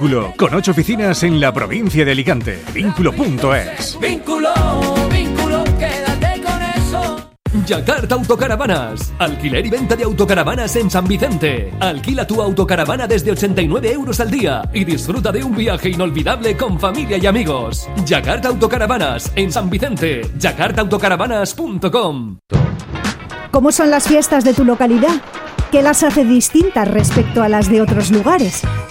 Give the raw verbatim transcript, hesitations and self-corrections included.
Vínculo, con ocho oficinas en la provincia de Alicante. Vínculo punto es. Vínculo, vínculo, quédate con eso. Yakarta Autocaravanas. Alquiler y venta de autocaravanas en San Vicente. Alquila tu autocaravana desde ochenta y nueve euros al día y disfruta de un viaje inolvidable con familia y amigos. Yakarta Autocaravanas en San Vicente. yakarta autocaravanas punto com. ¿Cómo son las fiestas de tu localidad? ¿Qué las hace distintas respecto a las de otros lugares?